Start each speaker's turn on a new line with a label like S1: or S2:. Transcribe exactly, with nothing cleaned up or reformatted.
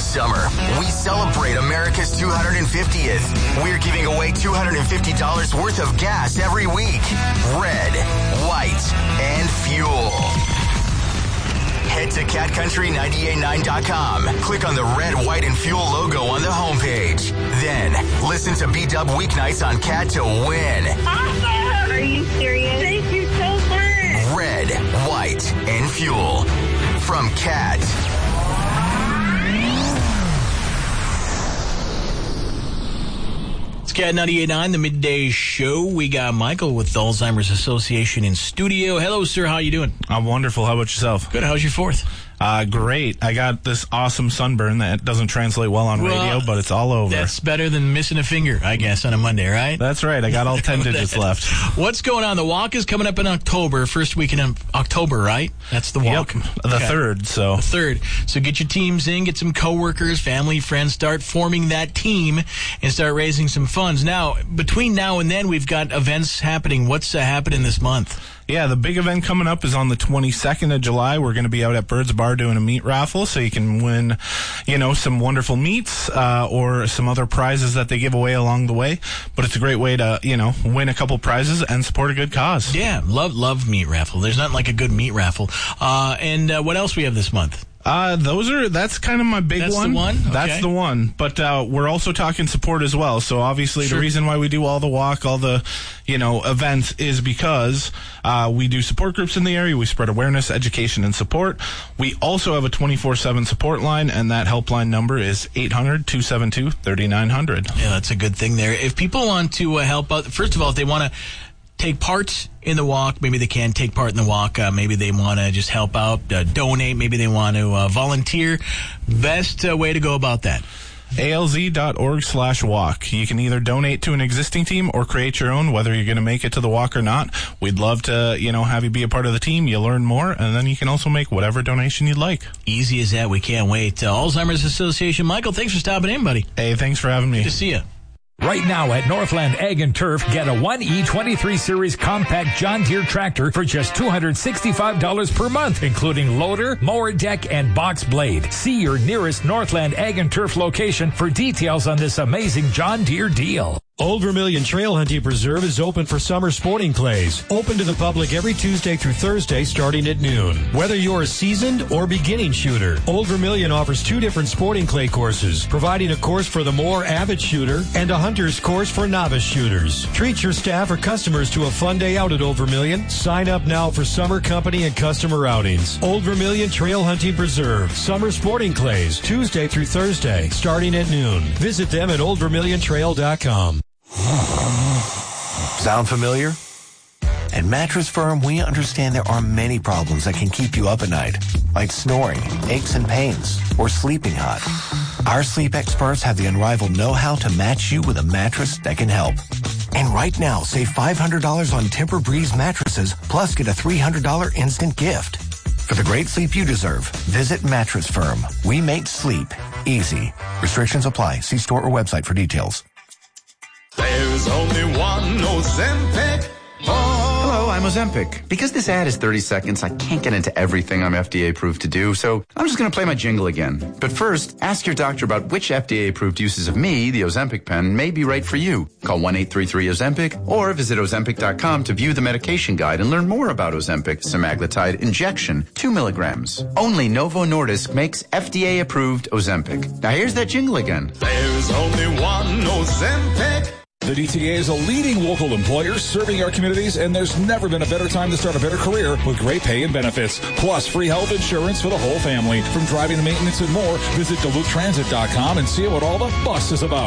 S1: summer, we celebrate America's two hundred fiftieth. We're giving away two hundred fifty dollars worth of gas every week. Red, white, and fuel. Head to cat country nine eight nine dot com. Click on the red, white, and fuel logo on the homepage. Then, listen to B-Dub weeknights on Cat to win.
S2: Awesome! Are you serious? Thank you so much.
S1: Red, white, and fuel. From Cat.
S3: It's Cat ninety-eight point nine, the midday show. We got Michael with the Alzheimer's Association in studio. Hello, sir. How you doing?
S4: I'm wonderful. How about yourself?
S3: Good. How's your fourth?
S4: Uh, great. I got this awesome sunburn that doesn't translate well on
S3: well,
S4: radio, but it's all over.
S3: That's better than missing a finger, I guess, on a Monday, right?
S4: That's right. I got all ten digits left.
S3: What's going on? The walk is coming up in October, first weekend in October, right? That's the walk.
S4: Yep, the
S3: okay.
S4: third. So
S3: the third. So get your teams in, get some coworkers, family, friends, start forming that team, and start raising some funds. Now, between now and then, we've got events happening. What's uh, happening this month?
S4: Yeah, the big event coming up is on the twenty-second of July. We're going to be out at Bird's Bar doing a meat raffle, so you can win, you know, some wonderful meats uh, or some other prizes that they give away along the way. But it's a great way to, you know, win a couple prizes and support a good cause.
S3: Yeah, love love meat raffle. There's nothing like a good meat raffle. Uh, and uh, what else we have this month?
S4: Uh, those are, that's kind of my big
S3: that's
S4: one.
S3: That's the one?
S4: That's
S3: okay.
S4: the one. But, uh, we're also talking support as well. So obviously
S3: sure.
S4: the reason why we do all the walk, all the, you know, events is because, uh, we do support groups in the area. We spread awareness, education, and support. We also have a twenty-four seven support line, and that helpline number is eight hundred, two seven two, three nine zero zero.
S3: Yeah, that's a good thing there. If people want to uh, help out, first of all, if they want to take part in the walk, maybe they can take part in the walk. Uh, maybe they want to just help out, uh, donate. Maybe they want to uh, volunteer. Best uh, way to go about that?
S4: A L Z dot org slash walk. You can either donate to an existing team or create your own, whether you're going to make it to the walk or not. We'd love to, you know, have you be a part of the team. You learn more, and then you can also make whatever donation you'd like.
S3: Easy as that. We can't wait. Uh, Alzheimer's Association. Michael, thanks for stopping in, buddy.
S4: Hey, thanks for having me.
S3: Good to see you.
S5: Right now at Northland Ag and Turf, get a one E twenty-three Series compact John Deere tractor for just two hundred sixty-five dollars per month, including loader, mower deck, and box blade. See your nearest Northland Ag and Turf location for details on this amazing John Deere deal.
S6: Old Vermilion Trail Hunting Preserve is open for summer sporting clays. Open to the public every Tuesday through Thursday starting at noon. Whether you're a seasoned or beginning shooter, Old Vermilion offers two different sporting clay courses, providing a course for the more avid shooter and a hunter's course for novice shooters. Treat your staff or customers to a fun day out at Old Vermilion. Sign up now for summer company and customer outings. Old Vermilion Trail Hunting Preserve. Summer sporting clays, Tuesday through Thursday starting at noon. Visit them at old vermilion trail dot com.
S7: Sound familiar? At Mattress Firm, we understand there are many problems that can keep you up at night, like snoring, aches and pains, or sleeping hot. Our sleep experts have the unrivaled know-how to match you with a mattress that can help. And right now, save five hundred dollars on Tempur-Breeze mattresses, plus get a three hundred dollars instant gift. For the great sleep you deserve, visit Mattress Firm. We make sleep easy. Restrictions apply. See store or website for details.
S8: There's only one Ozempic. Oh.
S9: Hello, I'm Ozempic. Because this ad is thirty seconds, I can't get into everything I'm F D A approved to do, so I'm just going to play my jingle again. But first, ask your doctor about which F D A approved uses of me, the Ozempic pen, may be right for you. Call one eight three three Ozempic or visit Ozempic dot com to view the medication guide and learn more about Ozempic semaglutide injection, two milligrams. Only Novo Nordisk makes F D A approved Ozempic. Now here's that jingle again.
S8: There's only one Ozempic.
S10: The D T A is a leading local employer serving our communities, and there's never been a better time to start a better career with great pay and benefits, plus free health insurance for the whole family. From driving to maintenance and more, visit Duluth Transit dot com and see what all the fuss is about.